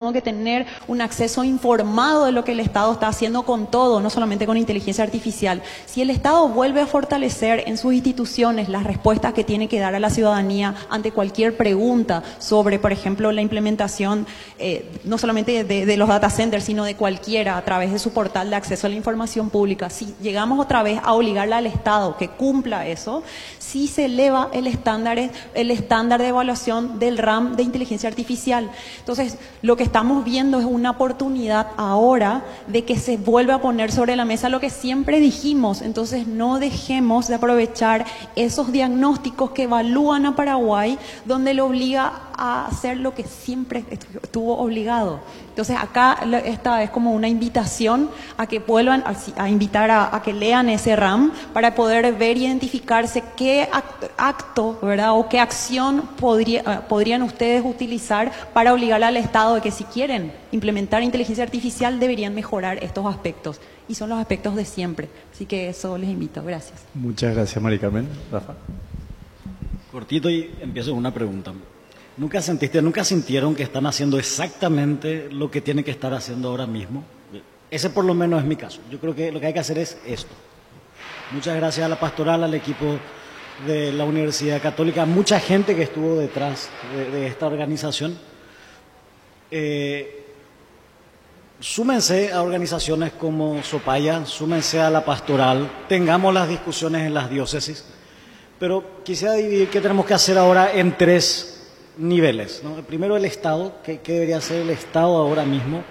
tengo que tener un acceso informado de lo que el Estado está haciendo con todo, no solamente con inteligencia artificial. Si el Estado vuelve a fortalecer en sus instituciones las respuestas que tiene que dar a la ciudadanía ante cualquier pregunta sobre, por ejemplo, la implementación no solamente de los data centers, sino de cualquiera a través de su portal de acceso a la información pública, si llegamos otra vez a obligarle al Estado que cumpla eso, sí se eleva el estándar de evaluación del RAM de inteligencia artificial. Entonces, lo que estamos viendo es una oportunidad ahora de que se vuelva a poner sobre la mesa lo que siempre dijimos. Entonces, no dejemos de aprovechar esos diagnósticos que evalúan a Paraguay, donde le obliga a hacer lo que siempre estuvo obligado. Entonces, acá esta es como una invitación a que vuelvan a invitar a que lean ese RAM para poder ver y identificarse qué acto, ¿verdad? O qué acción podrían ustedes utilizar para obligar al Estado de que si quieren implementar inteligencia artificial deberían mejorar estos aspectos. Y son los aspectos de siempre. Así que eso les invito. Gracias. Muchas gracias, Mari Carmen. Rafa. Cortito y empiezo con una pregunta. ¿Nunca sintieron que están haciendo exactamente lo que tienen que estar haciendo ahora mismo? Ese por lo menos es mi caso. Yo creo que lo que hay que hacer es esto. Muchas gracias a la pastoral, al equipo de la Universidad Católica, mucha gente que estuvo detrás de esta organización. Súmense a organizaciones como Sopaya, súmense a la pastoral, tengamos las discusiones en las diócesis, pero quisiera dividir qué tenemos que hacer ahora en tres niveles, ¿no? Primero el Estado, ¿qué debería hacer el Estado ahora mismo?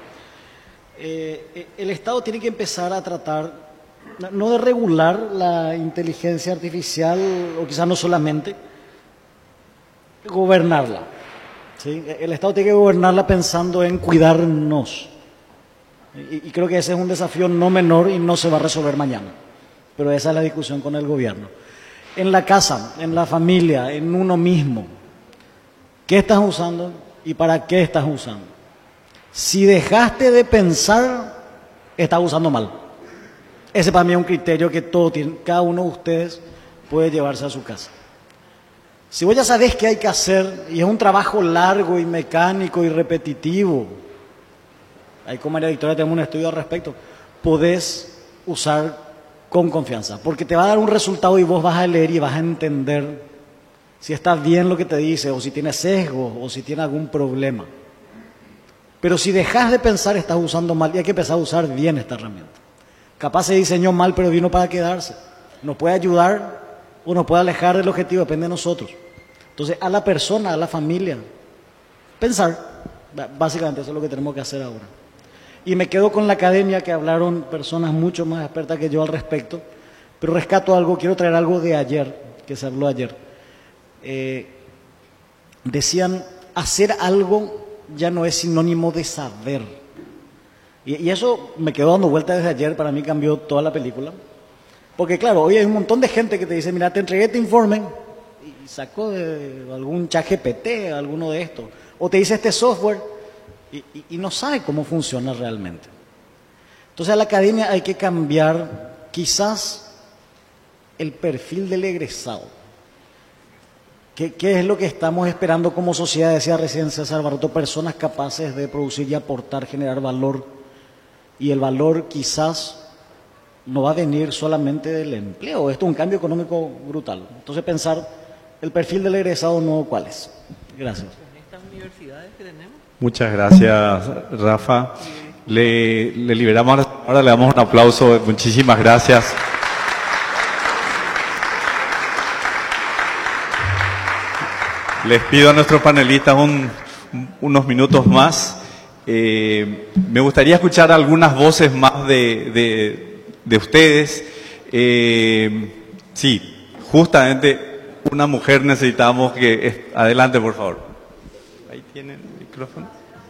El Estado tiene que empezar a tratar, no de regular la inteligencia artificial, o quizás no solamente, gobernarla, ¿sí? El Estado tiene que gobernarla pensando en cuidarnos. Y creo que ese es un desafío no menor y no se va a resolver mañana. Pero esa es la discusión con el gobierno. En la casa, en la familia, en uno mismo. ¿Qué estás usando y para qué estás usando? Si dejaste de pensar, estás usando mal. Ese para mí es un criterio que cada uno de ustedes puede llevarse a su casa. Si vos ya sabés qué hay que hacer y es un trabajo largo y mecánico y repetitivo, ahí con María Victoria tenemos un estudio al respecto, podés usar con confianza, porque te va a dar un resultado y vos vas a leer y vas a entender si está bien lo que te dice, o si tiene sesgo, o si tiene algún problema. Pero si dejas de pensar, estás usando mal, y hay que empezar a usar bien esta herramienta. Capaz se diseñó mal, pero vino para quedarse. Nos puede ayudar o nos puede alejar del objetivo, depende de nosotros. Entonces, a la persona, a la familia, pensar. Básicamente eso es lo que tenemos que hacer ahora. Y me quedo con la academia, que hablaron personas mucho más expertas que yo al respecto, pero rescato algo, quiero traer algo de ayer, que se habló ayer. Decían, hacer algo ya no es sinónimo de saber. Y eso me quedó dando vueltas desde ayer, para mí cambió toda la película. Porque claro, hoy hay un montón de gente que te dice, mira, te entregué este informe, y sacó de algún ChatGPT, alguno de estos, o te dice este software, y no sabe cómo funciona realmente. Entonces a la academia hay que cambiar quizás el perfil del egresado. ¿Qué es lo que estamos esperando como sociedad? Decía recién César Barroto, personas capaces de producir y aportar, generar valor. Y el valor quizás no va a venir solamente del empleo. Esto es un cambio económico brutal. Entonces pensar el perfil del egresado nuevo, ¿cuál es? Gracias. ¿Estas universidades que tenemos? Muchas gracias, Rafa. Le liberamos, ahora le damos un aplauso. Muchísimas gracias. Les pido a nuestros panelistas unos minutos más. Me gustaría escuchar algunas voces más de ustedes. Sí, justamente una mujer necesitamos que... Adelante, por favor. Ahí tienen el micrófono.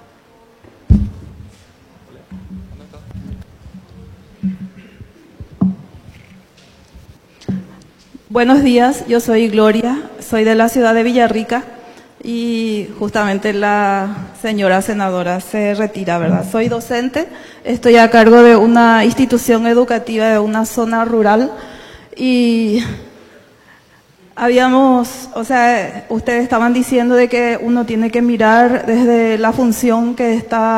Buenos días, yo soy Gloria, soy de la ciudad de Villarrica y justamente la señora senadora se retira, ¿verdad? Soy docente, estoy a cargo de una institución educativa de una zona rural y ustedes estaban diciendo de que uno tiene que mirar desde la función que está